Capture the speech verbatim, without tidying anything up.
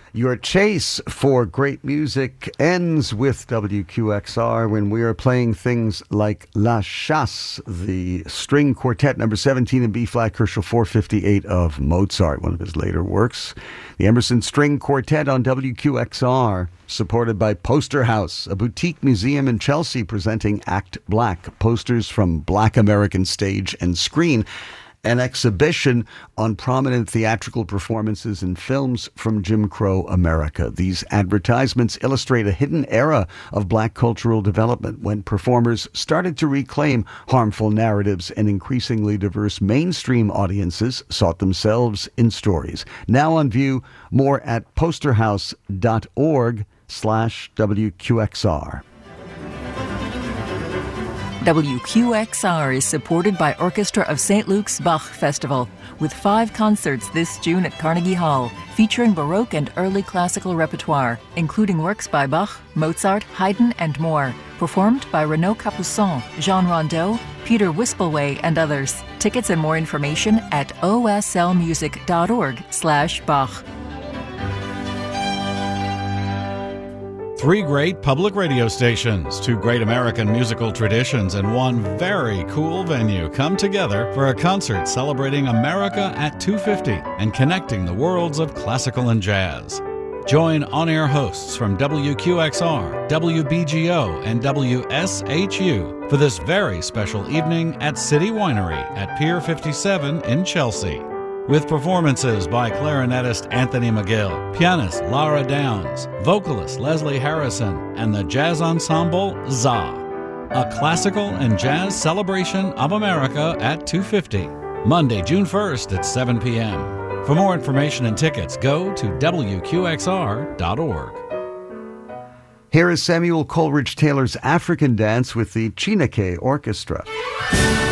Your chase for great music ends with W Q X R when we are playing things like La Chasse, the string quartet number seventeen in B-flat, Herschel four fifty-eight of Mozart, one of his later works. The Emerson String Quartet on W Q X R, supported by Poster House, a boutique museum in Chelsea presenting Act Black, posters from Black American stage and screen. An exhibition on prominent theatrical performances in films from Jim Crow America. These advertisements illustrate a hidden era of black cultural development when performers started to reclaim harmful narratives and increasingly diverse mainstream audiences sought themselves in stories. Now on view, more at posterhouse.org slash WQXR. W Q X R is supported by Orchestra of Saint Luke's Bach Festival, with five concerts this June at Carnegie Hall, featuring Baroque and early classical repertoire, including works by Bach, Mozart, Haydn, and more, performed by Renaud Capuçon, Jean Rondeau, Peter Wispelwey, and others. Tickets and more information at oslmusic.org slash Bach. Three great public radio stations, two great American musical traditions, and one very cool venue come together for a concert celebrating America at two fifty and connecting the worlds of classical and jazz. Join on-air hosts from W Q X R, W B G O, and W S H U for this very special evening at City Winery at Pier fifty-seven in Chelsea. With performances by clarinetist Anthony McGill, pianist Lara Downs, vocalist Leslie Harrison, and the jazz ensemble Za. A classical and jazz celebration of America at two fifty, Monday, June first at seven p.m. For more information and tickets, go to W Q X R dot org. Here is Samuel Coleridge Taylor's African Dance with the Chineke Orchestra.